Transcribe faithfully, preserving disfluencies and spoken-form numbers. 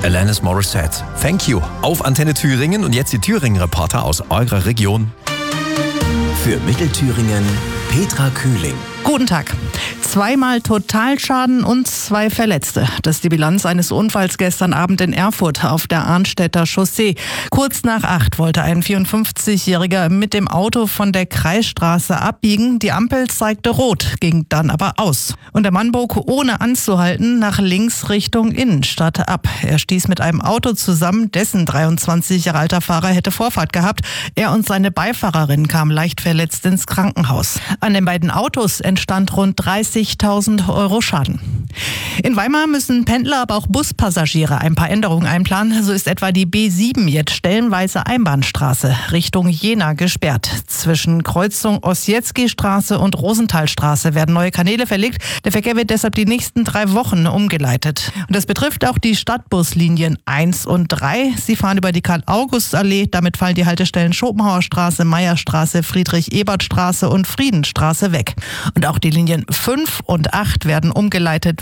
Alanis Morissette. Thank you. Auf Antenne Thüringen und jetzt die Thüringen-Reporter aus eurer Region. Für Mittelthüringen Petra Kühling. Guten Tag. Zweimal Totalschaden und zwei Verletzte. Das ist die Bilanz eines Unfalls gestern Abend in Erfurt auf der Arnstädter Chaussee. Kurz nach acht wollte ein vierundfünfzigjähriger mit dem Auto von der Kreisstraße abbiegen. Die Ampel zeigte rot, ging dann aber aus. Und der Mann bog ohne anzuhalten nach links Richtung Innenstadt ab. Er stieß mit einem Auto zusammen, dessen dreiundzwanzig Jahre alter Fahrer hätte Vorfahrt gehabt. Er und seine Beifahrerin kamen leicht verletzt ins Krankenhaus. An den beiden Autos entstand rund dreißigtausend Euro Schaden. In Weimar müssen Pendler, aber auch Buspassagiere ein paar Änderungen einplanen. So ist etwa die B sieben jetzt stellenweise Einbahnstraße Richtung Jena gesperrt. Zwischen Kreuzung Ossietzky-Straße und Rosenthalstraße werden neue Kanäle verlegt. Der Verkehr wird deshalb die nächsten drei Wochen umgeleitet. Und das betrifft auch die Stadtbuslinien eins und drei. Sie fahren über die Karl-August-Allee. Damit fallen die Haltestellen Schopenhauerstraße, Meierstraße, Friedrich-Ebert-Straße und Friedenstraße weg. Und auch die Linien fünf und acht werden umgeleitet